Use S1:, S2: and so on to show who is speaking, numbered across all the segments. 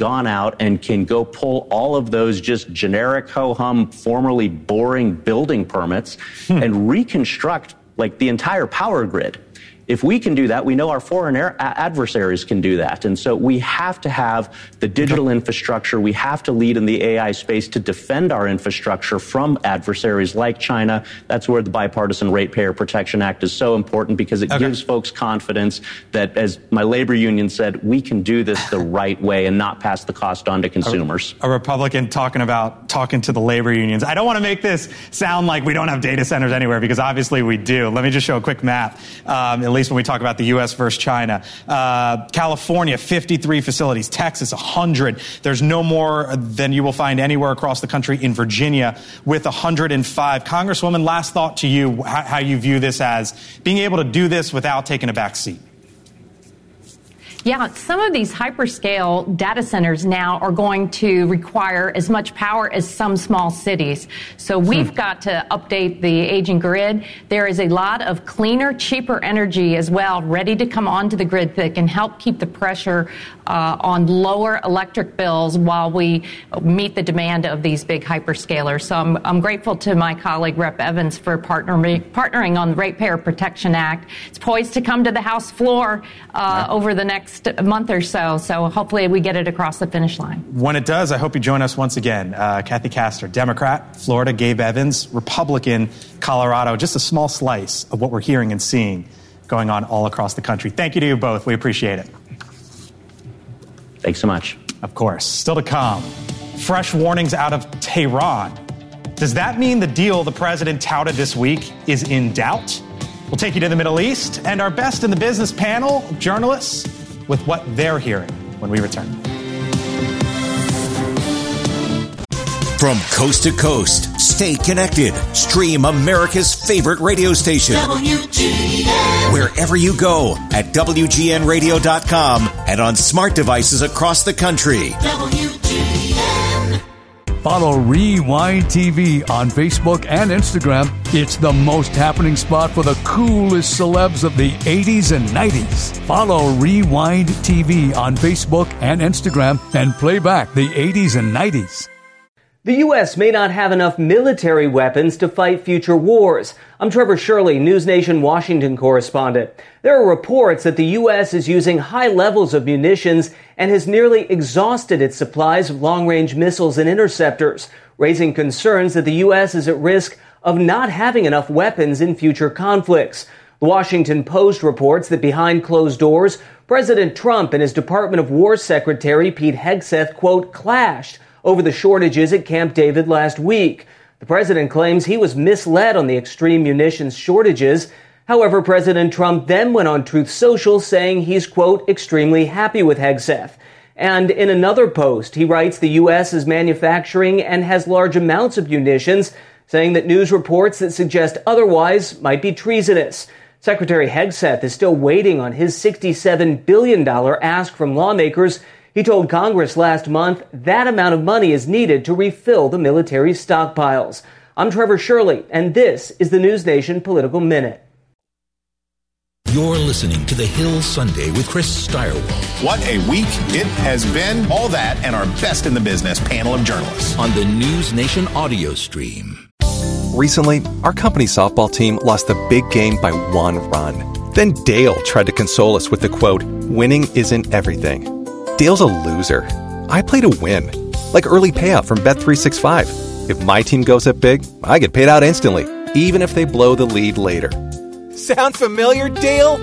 S1: gone out and can go pull all of those just generic ho-hum, formerly boring building permits and reconstruct like the entire power grid. If we can do that, we know our foreign adversaries can do that. And so we have to have the digital infrastructure. We have to lead in the AI space to defend our infrastructure from adversaries like China. That's where the Bipartisan Ratepayer Protection Act is so important, because it gives folks confidence that, as my labor union said, we can do this the right way and not pass the cost on to consumers.
S2: A Republican talking to the labor unions. I don't want to make this sound like we don't have data centers anywhere, because obviously we do. Let me just show a quick map. At least when we talk about the U.S. versus China. California, 53 facilities. Texas, 100. There's no more than you will find anywhere across the country in Virginia with 105. Congresswoman, last thought to you, how you view this as being able to do this without taking a back seat.
S3: Yeah, some of these hyperscale data centers now are going to require as much power as some small cities. So we've got to update the aging grid. There is a lot of cleaner, cheaper energy as well ready to come onto the grid that can help keep the pressure on lower electric bills while we meet the demand of these big hyperscalers. So I'm grateful to my colleague, Rep. Evans, for partnering on the Ratepayer Protection Act. It's poised to come to the House floor over the next month or so. So hopefully we get it across the finish line.
S2: When it does, I hope you join us once again. Kathy Castor, Democrat, Florida, Gabe Evans, Republican, Colorado. Just a small slice of what we're hearing and seeing going on all across the country. Thank you to you both. We appreciate it.
S1: Thanks so much.
S2: Of course. Still to come, fresh warnings out of Tehran. Does that mean the deal the president touted this week is in doubt? We'll take you to the Middle East and our best in the business panel of journalists with what they're hearing when we return.
S4: From coast to coast, stay connected. Stream America's favorite radio station. WGN. Wherever you go at WGNradio.com and on smart devices across the country. WGN.
S5: Follow Rewind TV on Facebook and Instagram. It's the most happening spot for the coolest celebs of the 80s and 90s. Follow Rewind TV on Facebook and Instagram and play back the 80s and 90s.
S6: The U.S. may not have enough military weapons to fight future wars. I'm Trevor Shirley, NewsNation Washington correspondent. There are reports that the U.S. is using high levels of munitions and has nearly exhausted its supplies of long-range missiles and interceptors, raising concerns that the U.S. is at risk of not having enough weapons in future conflicts. The Washington Post reports that behind closed doors, President Trump and his Department of War Secretary Pete Hegseth, quote, clashed over the shortages at Camp David last week. The president claims he was misled on the extreme munitions shortages. However, President Trump then went on Truth Social saying he's, quote, extremely happy with Hegseth. And in another post, he writes the U.S. is manufacturing and has large amounts of munitions, saying that news reports that suggest otherwise might be treasonous. Secretary Hegseth is still waiting on his $67 billion ask from lawmakers. He told Congress last month that amount of money is needed to refill the military's stockpiles. I'm Trevor Shirley, and this is the NewsNation Political Minute.
S4: You're listening to The Hill Sunday with Chris Stirewalt.
S7: What a week it has been. All that and our best in the business panel of journalists.
S4: On the NewsNation audio stream.
S8: Recently, our company's softball team lost the big game by 1 run. Then Dale tried to console us with the quote, winning isn't everything. Dale's a loser. I play to win. Like early payout from Bet365. If my team goes up big, I get paid out instantly, even if they blow the lead later.
S9: Sound familiar, Dale?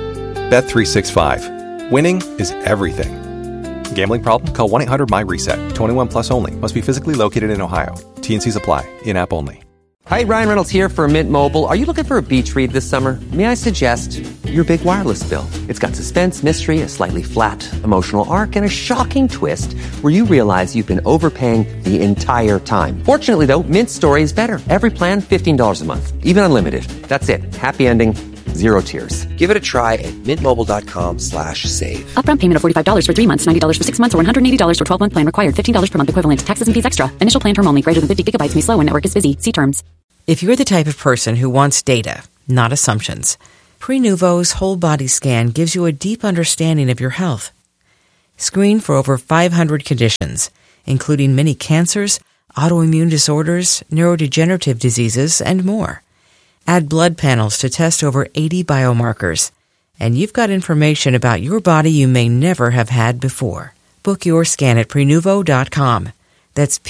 S8: Bet365. Winning is everything. Gambling problem? Call 1-800-MY-RESET. 21 plus only. Must be physically located in Ohio. T&Cs apply. In-app only.
S10: Hi, Ryan Reynolds here for Mint Mobile. Are you looking for a beach read this summer? May I suggest your big wireless bill? It's got suspense, mystery, a slightly flat emotional arc, and a shocking twist where you realize you've been overpaying the entire time. Fortunately, though, Mint's story is better. Every plan, $15 a month. Even unlimited. That's it. Happy ending. Zero tears. Give it a try at mintmobile.com/save.
S11: Upfront payment of $45 for 3 months, $90 for 6 months, or $180 for 12-month plan required. $15 per month equivalent. Taxes and fees extra. Initial plan term only. Greater than 50 gigabytes may slow when network is busy. See terms.
S12: If you're the type of person who wants data, not assumptions, Prenuvo's whole body scan gives you a deep understanding of your health. Screen for over 500 conditions, including many cancers, autoimmune disorders, neurodegenerative diseases, and more. Add blood panels to test over 80 biomarkers. And you've got information about your body you may never have had before. Book your scan at Prenuvo.com. That's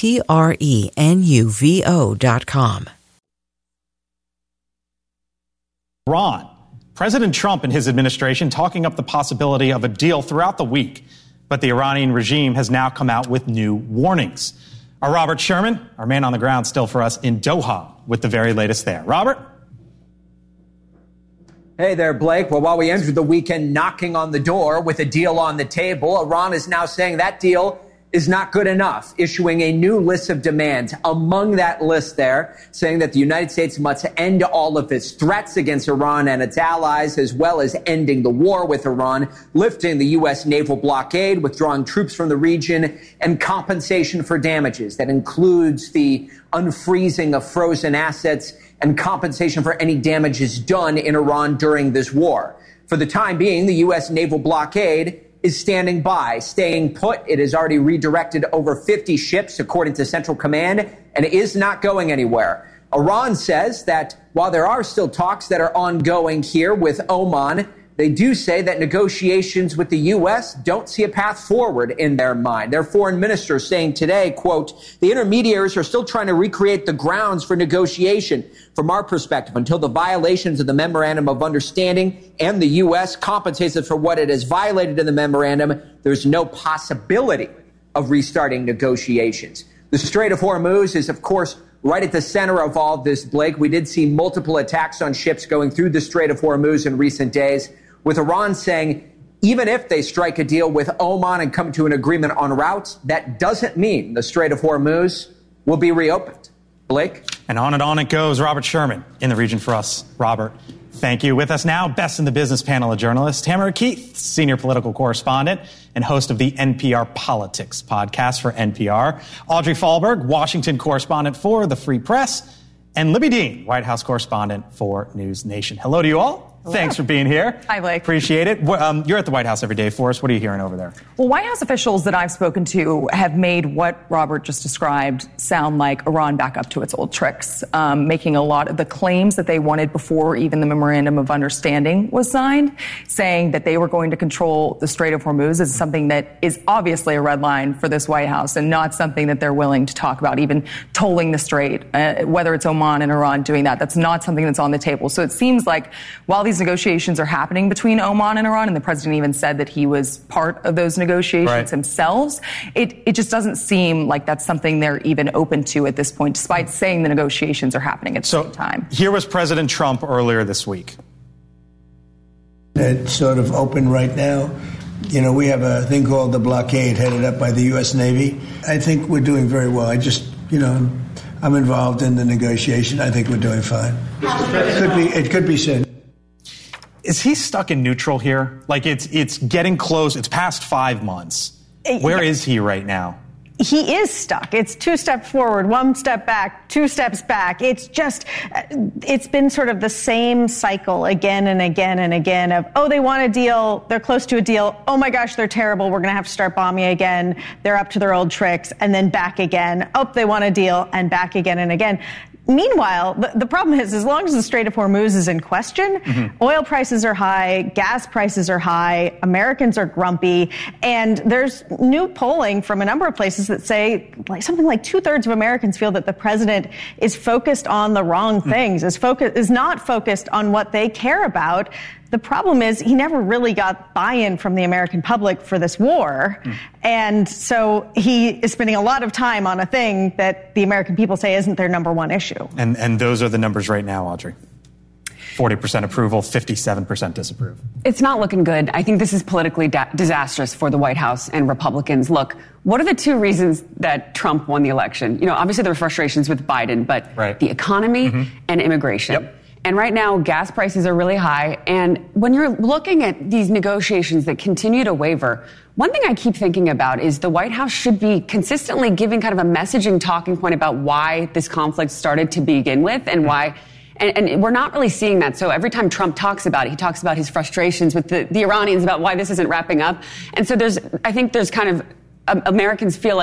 S12: Prenuvo.com.
S2: Iran. President Trump and his administration talking up the possibility of a deal throughout the week. But the Iranian regime has now come out with new warnings. Our Robert Sherman, our man on the ground still for us in Doha, with the very latest there. Robert?
S13: Hey there, Blake. Well, while we entered the weekend knocking on the door with a deal on the table, Iran is now saying that deal is not good enough, issuing a new list of demands. Among that list there, saying that the United States must end all of its threats against Iran and its allies, as well as ending the war with Iran, lifting the U.S. naval blockade, withdrawing troops from the region, and compensation for damages. That includes the unfreezing of frozen assets and compensation for any damages done in Iran during this war. For the time being, the U.S. naval blockade is standing by, staying put. It has already redirected over 50 ships, according to Central Command, and it is not going anywhere. Iran says that while there are still talks that are ongoing here with Oman, they do say that negotiations with the U.S. don't see a path forward in their mind. Their foreign minister saying today, quote, the intermediaries are still trying to recreate the grounds for negotiation. From our perspective, until the violations of the Memorandum of Understanding and the U.S. compensates it for what it has violated in the memorandum, there's no possibility of restarting negotiations. The Strait of Hormuz is, of course, right at the center of all this, Blake. We did see multiple attacks on ships going through the Strait of Hormuz in recent days, with Iran saying even if they strike a deal with Oman and come to an agreement on routes, that doesn't mean the Strait of Hormuz will be reopened. Blake?
S2: And on it goes. Robert Sherman in the region for us. Robert, thank you. With us now, best in the business panel of journalists, Tamara Keith, senior political correspondent and host of the NPR Politics podcast for NPR, Audrey Fahlberg, Washington correspondent for The Free Press, and Libby Dean, White House correspondent for News Nation. Hello to you all. Hello. Thanks for being here.
S14: Hi, Blake.
S2: Appreciate it. You're at the White House every day for us. What are you hearing over there?
S14: Well, White House officials that I've spoken to have made what Robert just described sound like Iran back up to its old tricks, making a lot of the claims that they wanted before even the Memorandum of Understanding was signed, saying that they were going to control the Strait of Hormuz is something that is obviously a red line for this White House and not something that they're willing to talk about, even tolling the strait, whether it's Oman and Iran doing that. That's not something that's on the table. So it seems like while these negotiations are happening between Oman and Iran, and the president even said that he was part of those negotiations themselves, it just doesn't seem like that's something they're even open to at this point, despite saying the negotiations are happening at the same time.
S2: Here was President Trump earlier this week.
S15: It's sort of open right now. You know, we have a thing called the blockade headed up by the U.S. Navy. I think we're doing very well. I'm involved in the negotiation. I think we're doing fine. It could be soon.
S2: Is he stuck in neutral here? Like it's getting close. It's past 5 months. Where is he right now?
S16: He is stuck. It's 2 steps forward, 1 step back, 2 steps back. It's been sort of the same cycle again and again and again of, oh, they want a deal. They're close to a deal. Oh my gosh, they're terrible. We're going to have to start bombing again. They're up to their old tricks, and then back again. Oh, they want a deal, and back again and again. Meanwhile, the problem is, as long as the Strait of Hormuz is in question, oil prices are high, gas prices are high, Americans are grumpy, and there's new polling from a number of places that say something like 2/3 of Americans feel that the president is focused on the wrong things, is not focused on what they care about. The problem is he never really got buy-in from the American public for this war. And so he is spending a lot of time on a thing that the American people say isn't their number one issue.
S2: And those are the numbers right now, Audrey. 40% approval, 57% disapprove.
S17: It's not looking good. I think this is politically disastrous for the White House and Republicans. Look, what are the 2 reasons that Trump won the election? You know, obviously there were frustrations with Biden, but the economy and immigration. And right now, gas prices are really high. And when you're looking at these negotiations that continue to waver, one thing I keep thinking about is the White House should be consistently giving kind of a messaging talking point about why this conflict started to begin with and why And we're not really seeing that. So every time Trump talks about it, he talks about his frustrations with the Iranians about why this isn't wrapping up. And so I think there's kind of Americans feel like